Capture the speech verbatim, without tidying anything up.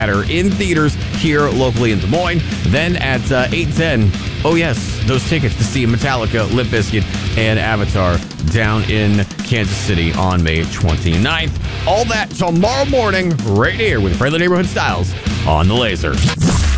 Matter in theaters here locally in Des Moines. Then at uh, eight ten, oh yes, those tickets to see Metallica, Limp Bizkit, and Avatar down in Kansas City on May twenty-ninth. All that tomorrow morning right here with Friendly Neighborhood Styles on The Laser.